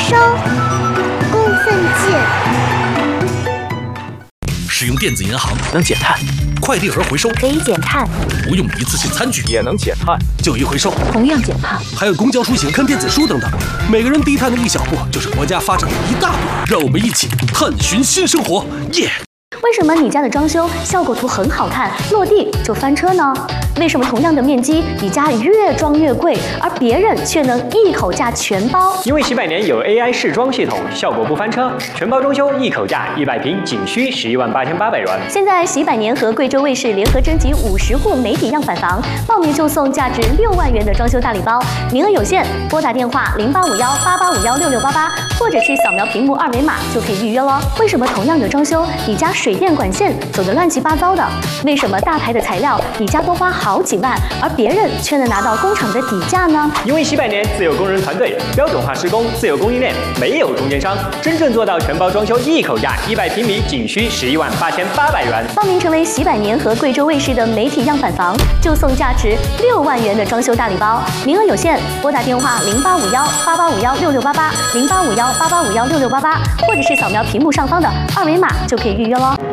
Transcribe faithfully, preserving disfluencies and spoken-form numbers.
收，供奉键。 使用电子银行能减碳， 快递盒回收可以减碳， 不用一次性餐具也能减碳， 旧衣回收同样减碳， 还有公交出行看电子书等等，每个人低碳的一小步，就是国家发展的一大步。让我们一起探寻新生活，耶！ 为什么你家的装修效果图很好看，落地就翻车呢？为什么同样的面积，你家越装越贵，而别人却能一口价全包？ 因为洗百年有 A I 试装系统，效果不翻车，全包装修一口价一百平仅需十一万八千八百元。 现在洗百年和贵州卫视联合征集五十户媒体样板房，报名就送价值六万元的装修大礼包，名额有限，拨打电话零八五幺八八五幺六六八八，或者是扫描屏幕二维码就可以预约喽。为什么同样的装修，你家水电管线走得乱七八糟的？为什么大牌的材料你家多花好几万，而别人却能拿到工厂的底价呢？ 因为洗百年自有工人团队，标准化施工，自有供应链，没有中间商，真正做到全包装修一口价一百平米仅需十一万八千八百元。 报名成为洗百年和贵州卫视的媒体样板房，就送价值六万元的装修大礼包，名额有限，拨打电话零八五幺八八五幺六六八八零八五幺八八五幺六六八八，或者是扫描屏幕上方的二维码就可以预约喽。